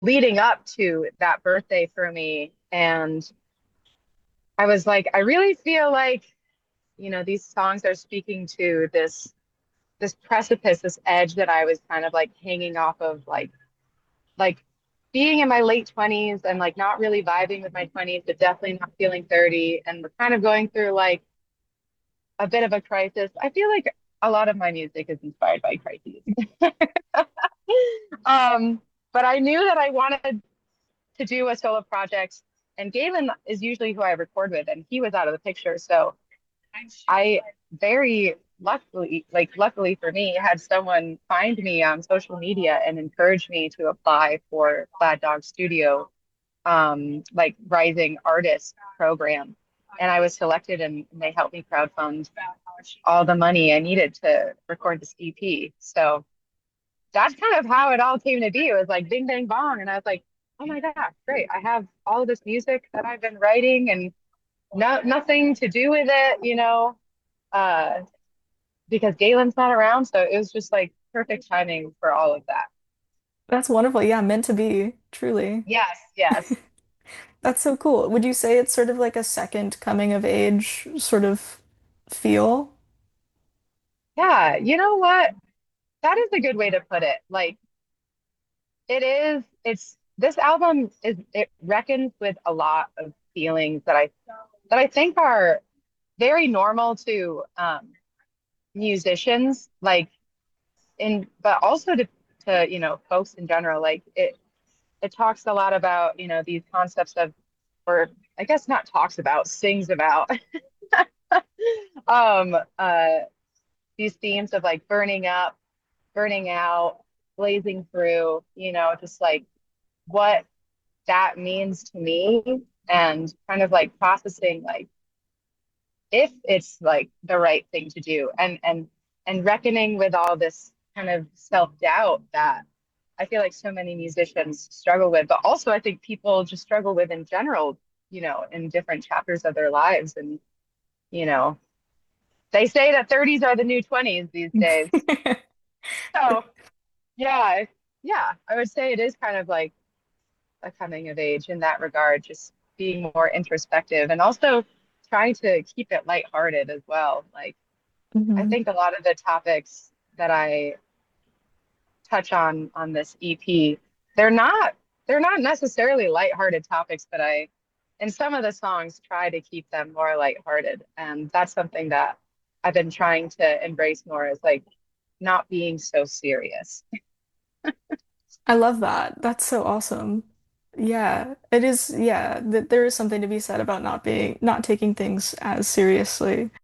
leading up to that birthday for me. And I was like, I really feel like, these songs are speaking to this precipice, this edge that I was kind of like hanging off of, like being in my late 20s and like not really vibing with my 20s, but definitely not feeling 30. And we're kind of going through like a bit of a crisis. I feel like a lot of my music is inspired by crises. Um, but I knew that I wanted to do a solo project, and Galen is usually who I record with, and he was out of the picture. So I very luckily for me, had someone find me on social media and encourage me to apply for Glad Dog Studio, like rising artist program. And I was selected, and they helped me crowdfund all the money I needed to record this EP. So that's kind of how it all came to be. It was like bing, bang, bong. And I was like, oh my gosh, great. I have all of this music that I've been writing and nothing to do with it, uh, because Galen's not around. So it was just like perfect timing for all of that. That's wonderful. Yeah, meant to be, truly. Yes, yes. That's so cool. Would you say it's sort of like a second coming of age sort of feel? Yeah, you know what? That is a good way to put it. Like this album it reckons with a lot of feelings that I think are very normal to musicians, like but also to folks in general. Like it talks a lot about, these concepts of, or I guess not talks about, sings about um uh these themes of like burning up, burning out, blazing through, just like what that means to me, and kind of like processing like if it's like the right thing to do, and reckoning with all this kind of self-doubt that I feel like so many musicians struggle with, but also I think people just struggle with in general, in different chapters of their lives. And, you know, they say that 30s are the new 20s these days. So, yeah, yeah, I would say it is kind of like a coming of age in that regard, just being more introspective and also trying to keep it lighthearted as well. Like, I Hmm. think a lot of the topics that I touch on this EP, they're not they're not necessarily lighthearted topics, but I in some of the songs try to keep them more lighthearted. And that's something that I've been trying to embrace more, is like not being so serious. I love that. That's so awesome. Yeah, it is. Yeah, th there is something to be said about not taking things as seriously.